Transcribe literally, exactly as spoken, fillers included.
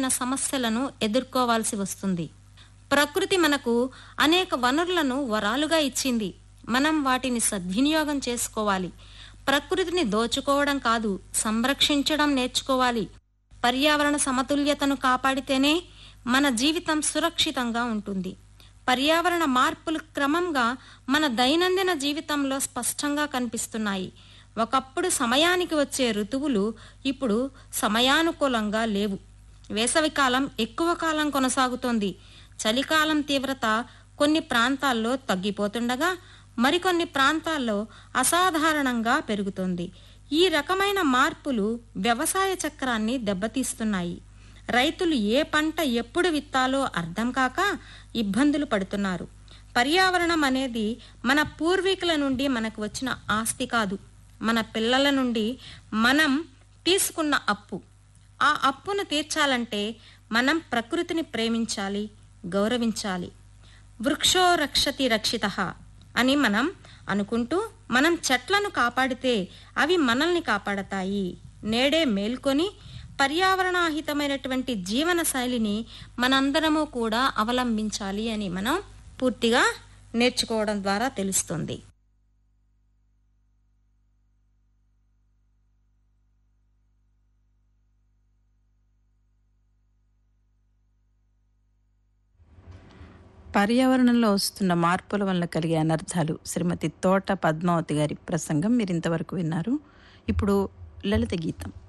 సంబంధించిన సమస్యలను ఎదుర్కోవాల్సి వస్తుంది. ప్రకృతి మనకు అనేక వనరులను వరాలుగా ఇచ్చింది. మనం వాటిని సద్వినియోగం చేసుకోవాలి. ప్రకృతిని దోచుకోవడం కాదు, సంరక్షించడం నేర్చుకోవాలి. పర్యావరణ సమతుల్యతను కాపాడితేనే మన జీవితం సురక్షితంగా ఉంటుంది. పర్యావరణ మార్పులు క్రమంగా మన దైనందిన జీవితంలో స్పష్టంగా కనిపిస్తున్నాయి. ఒకప్పుడు సమయానికి వచ్చే ఋతువులు ఇప్పుడు సమయానుకూలంగా లేవు. వేసవికాలం ఎక్కువ కాలం కొనసాగుతోంది. చలికాలం తీవ్రత కొన్ని ప్రాంతాల్లో తగ్గిపోతుండగా మరికొన్ని ప్రాంతాల్లో అసాధారణంగా పెరుగుతోంది. ఈ రకమైన మార్పులు వ్యవసాయ చక్రాన్ని దెబ్బతీస్తున్నాయి. రైతులు ఏ పంట ఎప్పుడు విత్తాలో అర్థం కాక ఇబ్బందులు పడుతున్నారు. పర్యావరణం అనేది మన పూర్వీకుల నుండి మనకు వచ్చిన ఆస్తి కాదు, మన పిల్లల నుండి మనం తీసుకున్న అప్పు. ఆ అప్పును తీర్చాలంటే మనం ప్రకృతిని ప్రేమించాలి, గౌరవించాలి. వృక్షో రక్షతి రక్షితః అని మనం అనుకుంటూ మనం చెట్లను కాపాడితే అవి మనల్ని కాపాడతాయి. నేడే మేల్కొని పర్యావరణాహితమైనటువంటి జీవన శైలిని మనందరము కూడా అవలంబించాలి అని మనం పూర్తిగా నేర్చుకోవడం ద్వారా తెలుస్తుంది. పర్యావరణంలో వస్తున్న మార్పుల వల్ల కలిగే అనర్థాలు, శ్రీమతి తోట పద్మావతి గారి ప్రసంగం మీరు ఇంతవరకు విన్నారు. ఇప్పుడు లలిత గీతం.